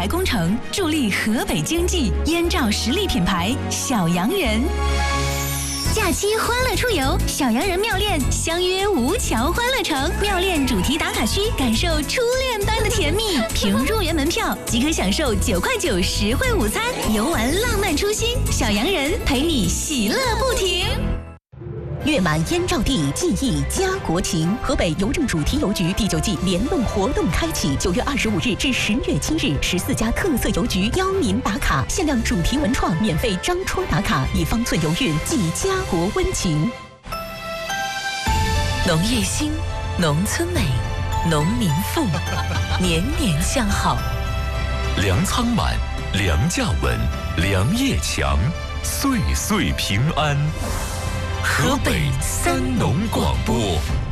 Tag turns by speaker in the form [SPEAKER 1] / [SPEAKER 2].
[SPEAKER 1] 牌工程，助力河北经济。燕赵实力品牌小洋人。假期欢乐出游，小洋人妙恋相约吴桥欢乐城，妙恋主题打卡区，感受初恋般的甜蜜。凭入园门票即可享受9块9实惠午餐，游玩浪漫初心。小洋人陪你喜乐不停。
[SPEAKER 2] 月满燕赵地，记忆家国情。河北邮政主题邮局第9季联动活动开启，9月25日至10月7日，14家特色邮局邀您打卡，限量主题文创，免费张戳打卡，以方寸邮运，寄家国温情。农业兴，农村美，农民富，年年向好。
[SPEAKER 3] 粮仓满，粮价稳，粮业强，岁岁平安。河北三农广播。